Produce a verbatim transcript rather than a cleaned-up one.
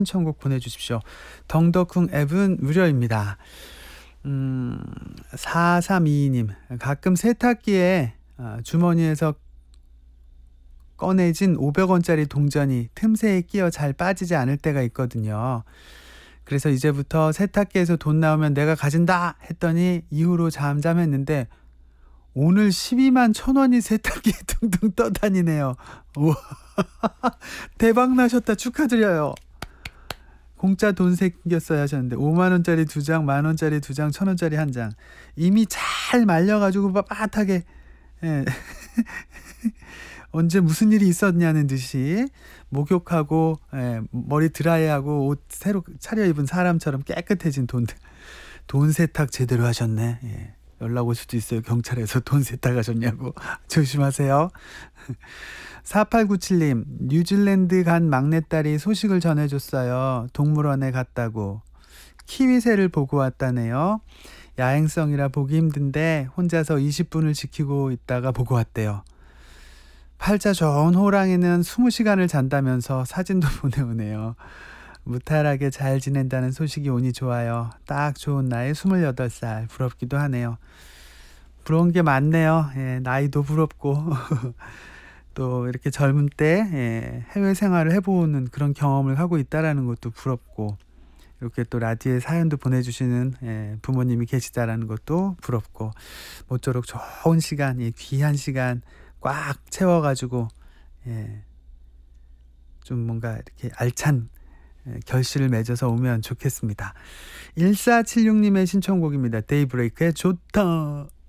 신청곡 보내주십시오. 덩더쿵 앱은 무료입니다. 음, 사삼이이 님, 가끔 세탁기에 아, 주머니에서 꺼내진 오백 원짜리 동전이 틈새에 끼어 잘 빠지지 않을 때가 있거든요. 그래서 이제부터 세탁기에서 돈 나오면 내가 가진다 했더니 이후로 잠잠했는데 오늘 십이만 천 원이 세탁기에 둥둥 떠다니네요. 우와, 대박 나셨다. 축하드려요. 공짜 돈 생겼어야 하셨는데 오만 원짜리 두 장, 만 원짜리 두 장, 천 원짜리 한 장. 이미 잘 말려가지고 빳빳하게 예. 언제 무슨 일이 있었냐는 듯이 목욕하고 예, 머리 드라이하고 옷 새로 차려입은 사람처럼 깨끗해진 돈, 돈 세탁 제대로 하셨네. 예. 연락 올 수도 있어요. 경찰에서 돈 세탁하셨냐고. 조심하세요. 사팔구칠 님, 뉴질랜드 간 막내딸이 소식을 전해줬어요. 동물원에 갔다고. 키위새를 보고 왔다네요. 야행성이라 보기 힘든데 혼자서 이십 분을 지키고 있다가 보고 왔대요. 팔자 좋은 호랑이는 이십 시간을 잔다면서 사진도 보내오네요. 무탈하게 잘 지낸다는 소식이 오니 좋아요. 딱 좋은 나이 스물여덟 살. 부럽기도 하네요. 부러운 게 많네요. 예, 나이도 부럽고 또 이렇게 젊은 때 예, 해외 생활을 해보는 그런 경험을 하고 있다라는 것도 부럽고, 이렇게 또 라디오에 사연도 보내주시는 예, 부모님이 계시다라는 것도 부럽고, 모쪼록 좋은 시간, 예, 귀한 시간 꽉 채워가지고 예, 좀 뭔가 이렇게 알찬 예, 결실을 맺어서 오면 좋겠습니다. 일사칠육 님의 신청곡입니다. 데이브레이크의 좋다.